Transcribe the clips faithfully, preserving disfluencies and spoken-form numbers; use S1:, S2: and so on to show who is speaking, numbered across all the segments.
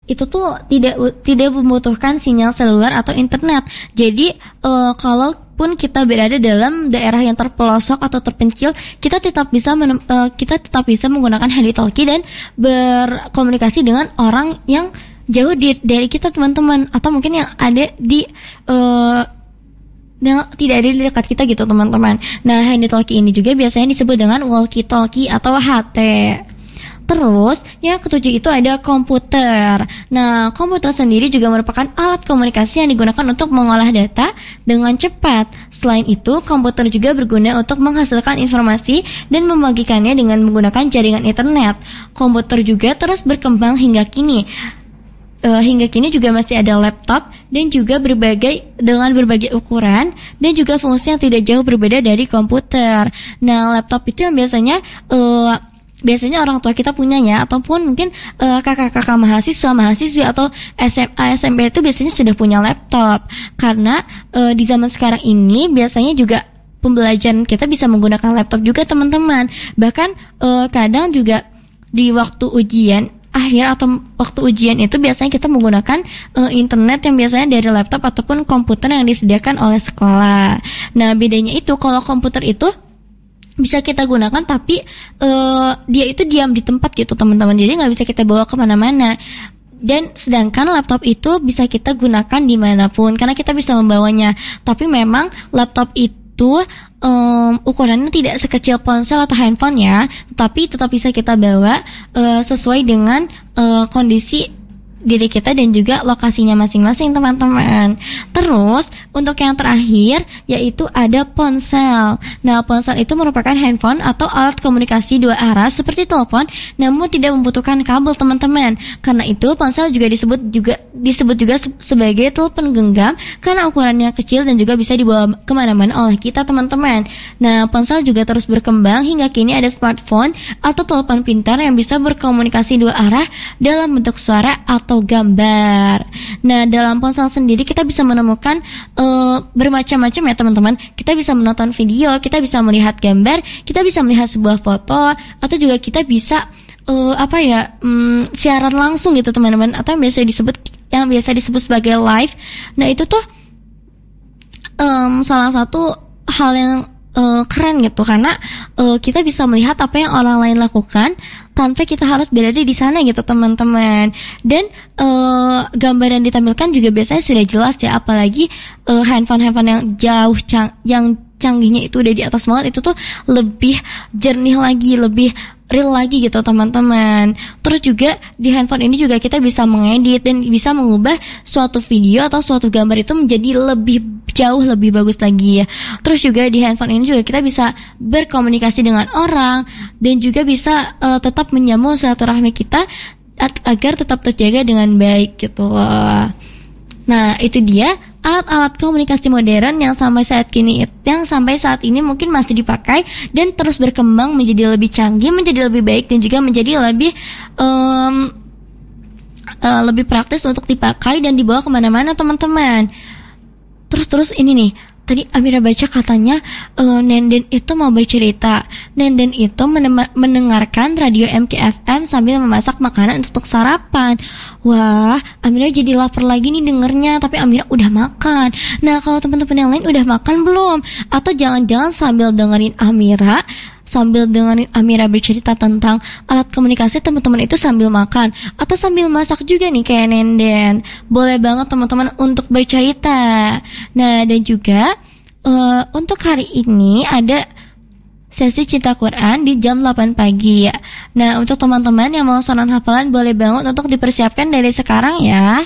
S1: itu tuh tidak tidak membutuhkan sinyal seluler atau internet. Jadi uh, kalaupun kita berada dalam daerah yang terpelosok atau terpencil, kita tetap bisa menem, uh, kita tetap bisa menggunakan handy-talkie dan berkomunikasi dengan orang yang jauh di, dari kita, teman-teman, atau mungkin yang ada di uh, yang tidak ada di dekat kita gitu, teman-teman. Nah, handy-talkie ini juga biasanya disebut dengan walkie-talkie atau H T. Terus, yang ketujuh itu ada komputer. Nah, komputer sendiri juga merupakan alat komunikasi yang digunakan untuk mengolah data dengan cepat. Selain itu, komputer juga berguna untuk menghasilkan informasi dan membagikannya dengan menggunakan jaringan internet. Komputer juga terus berkembang hingga kini. Uh, hingga kini juga masih ada laptop dan juga berbagai dengan berbagai ukuran dan juga fungsi yang tidak jauh berbeda dari komputer. Nah, laptop itu yang biasanya uh, biasanya orang tua kita punyanya, ataupun mungkin uh, kakak-kakak mahasiswa, mahasiswi atau S M A, S M P itu biasanya sudah punya laptop. Karena uh, di zaman sekarang ini biasanya juga pembelajaran kita bisa menggunakan laptop juga, teman-teman. Bahkan uh, kadang juga di waktu ujian akhir atau waktu ujian itu biasanya kita menggunakan uh, internet yang biasanya dari laptop ataupun komputer yang disediakan oleh sekolah. Nah, bedanya itu kalau komputer itu bisa kita gunakan tapi uh, dia itu diam di tempat gitu, teman-teman, jadi nggak bisa kita bawa kemana-mana. Dan sedangkan laptop itu bisa kita gunakan dimanapun karena kita bisa membawanya. Tapi memang laptop itu um, ukurannya tidak sekecil ponsel atau handphone ya, tapi tetap bisa kita bawa uh, sesuai dengan uh, kondisi diri kita dan juga lokasinya masing-masing, teman-teman. Terus untuk yang terakhir yaitu ada ponsel. Nah, ponsel itu merupakan handphone atau alat komunikasi dua arah seperti telepon, namun tidak membutuhkan kabel, teman-teman. Karena itu ponsel juga disebut juga disebut juga sebagai telepon genggam karena ukurannya kecil dan juga bisa dibawa kemana-mana oleh kita, teman-teman. Nah, ponsel juga terus berkembang hingga kini ada smartphone atau telepon pintar yang bisa berkomunikasi dua arah dalam bentuk suara atau gambar. Nah, dalam ponsel sendiri kita bisa menemukan uh, bermacam-macam ya, teman-teman. Kita bisa menonton video, kita bisa melihat gambar, kita bisa melihat sebuah foto, atau juga kita bisa uh, apa ya um, siaran langsung gitu, teman-teman, atau yang biasa disebut yang biasa disebut sebagai live. Nah, itu tuh um, salah satu hal yang uh, keren gitu karena uh, kita bisa melihat apa yang orang lain lakukan tanpa kita harus berada di sana gitu, teman-teman. Dan uh, gambar yang ditampilkan juga biasanya sudah jelas ya, apalagi uh, handphone-handphone yang jauh cang- yang canggihnya itu udah di atas banget, itu tuh lebih jernih lagi, lebih real lagi gitu, teman-teman. Terus juga di handphone ini juga kita bisa mengedit dan bisa mengubah suatu video atau suatu gambar itu menjadi lebih jauh lebih bagus lagi ya. Terus juga di handphone ini juga kita bisa berkomunikasi dengan orang dan juga bisa uh, tetap menyambung silaturahmi kita at- agar tetap terjaga dengan baik gitu loh. Nah, itu dia alat-alat komunikasi modern yang sampai saat kini yang sampai saat ini mungkin masih dipakai dan terus berkembang menjadi lebih canggih, menjadi lebih baik dan juga menjadi lebih um, uh, lebih praktis untuk dipakai dan dibawa kemana-mana, teman-teman. Terus-terus ini nih, tadi Amira baca katanya uh, Nenden itu mau bercerita. Nenden itu menem- mendengarkan radio M K F M sambil memasak makanan untuk sarapan. Wah, Amira jadi lapar lagi nih dengernya, tapi Amira udah makan. Nah, kalau teman-teman yang lain udah makan belum? Atau jangan-jangan sambil dengerin Amira Sambil dengerin Amira bercerita tentang alat komunikasi, teman-teman itu sambil makan atau sambil masak juga nih kayak Nenden. Boleh banget teman-teman untuk bercerita. Nah, dan juga uh, untuk hari ini ada sesi Cinta Quran di jam delapan pagi ya. Nah, untuk teman-teman yang mau saran hafalan boleh banget untuk dipersiapkan dari sekarang ya.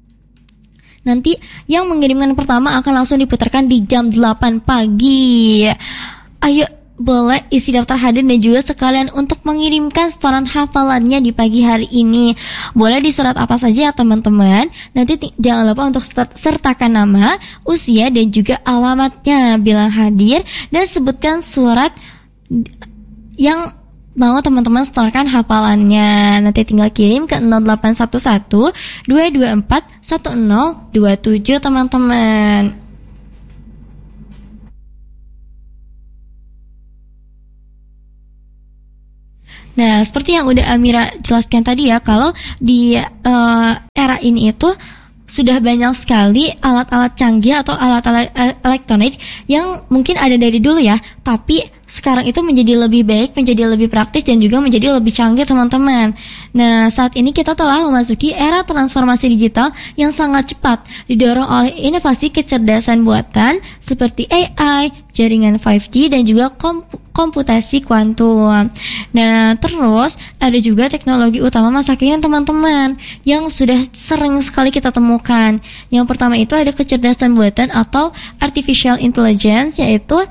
S1: Nanti yang mengirimkan pertama akan langsung diputarkan di jam delapan pagi. Ayo, boleh isi daftar hadir dan juga sekalian untuk mengirimkan setoran hafalannya di pagi hari ini. Boleh di surat apa saja ya, teman-teman. Nanti t- jangan lupa untuk sertakan nama, usia, dan juga alamatnya. Bilang hadir dan sebutkan surat yang mau teman-teman setorkan hafalannya. Nanti tinggal kirim ke nol delapan satu satu dua dua empat satu nol dua tujuh, teman-teman. Nah, seperti yang udah Amira jelaskan tadi ya, kalau di uh, ini itu sudah banyak sekali alat-alat canggih atau alat-alat elektronik yang mungkin ada dari dulu ya, tapi sekarang itu menjadi lebih baik, menjadi lebih praktis dan juga menjadi lebih canggih teman-teman. Nah, saat ini kita telah memasuki era transformasi digital yang sangat cepat, didorong oleh inovasi kecerdasan buatan seperti A I, jaringan lima G dan juga komp- komputasi kuantum. Nah, terus ada juga teknologi utama masa kini teman-teman yang sudah sering sekali kita temukan. Yang pertama itu ada kecerdasan buatan atau artificial intelligence, yaitu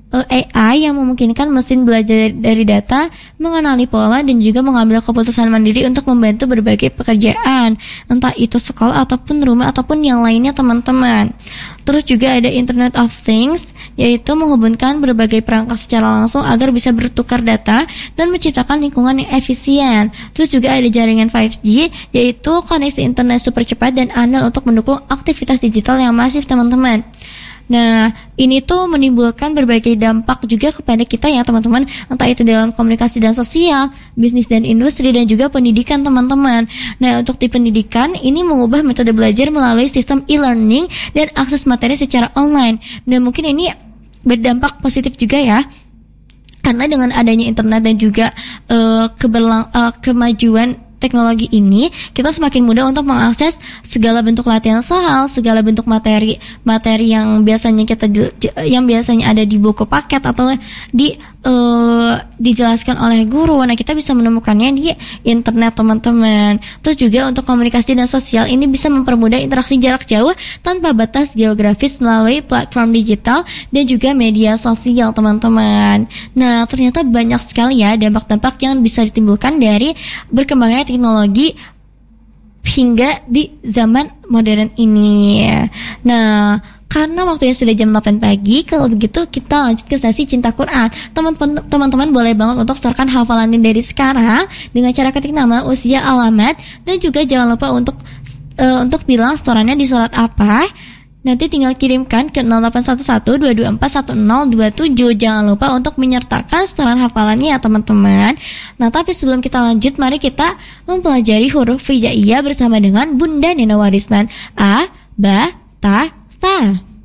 S1: A I yang memungkinkan mesin belajar dari data, mengenali pola dan juga mengambil keputusan mandiri untuk membantu berbagai pekerjaan, entah itu sekolah ataupun rumah ataupun yang lainnya teman-teman. Terus juga ada Internet of Things, yaitu menghubungkan berbagai perangkat secara langsung agar bisa bertukar data dan menciptakan lingkungan yang efisien. Terus juga ada jaringan lima G, yaitu koneksi internet super cepat dan andal untuk mendukung aktivitas digital yang masif teman-teman. Nah, ini tuh menimbulkan berbagai dampak juga kepada kita ya teman-teman, entah itu dalam komunikasi dan sosial, bisnis dan industri, dan juga pendidikan teman-teman. Nah, untuk di pendidikan, ini mengubah metode belajar melalui sistem e-learning dan akses materi secara online. Dan mungkin ini berdampak positif juga ya, karena dengan adanya internet dan juga uh, keberlang- uh, kemajuan teknologi ini, kita semakin mudah untuk mengakses segala bentuk latihan soal, segala bentuk materi materi yang biasanya kita yang biasanya ada di buku paket atau di uh, dijelaskan oleh guru. Nah, kita bisa menemukannya di internet teman-teman. Terus juga untuk komunikasi dan sosial, ini bisa mempermudah interaksi jarak jauh tanpa batas geografis melalui platform digital dan juga media sosial teman-teman. Nah, ternyata banyak sekali ya dampak-dampak yang bisa ditimbulkan dari berkembangnya teknologi hingga di zaman modern ini. Nah, karena waktunya sudah jam delapan pagi, kalau begitu kita lanjut ke sesi Cinta Quran. Teman-teman teman-teman boleh banget untuk setorkan hafalan ini dari sekarang dengan cara ketik nama, usia, alamat, dan juga jangan lupa untuk uh, untuk bilang setorannya di surat apa. Nanti tinggal kirimkan ke nol delapan satu satu dua dua empat satu nol dua tujuh. Jangan lupa untuk menyertakan setoran hafalannya ya teman-teman. Nah, tapi sebelum kita lanjut, mari kita mempelajari huruf hijaiyah bersama dengan Bunda Nina Warisman. A, Ba, Ta, Ta.